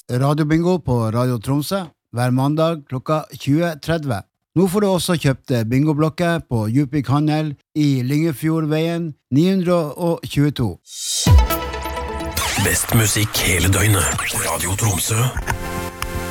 radiobingo på Radio Tromsø hver mandag klokka 20.30. Nå får du også kjøpt bingoblokker på Djupvik Handel i Lyngefjordveien 922. Best musikk hele døgnet. Radio Tromsø.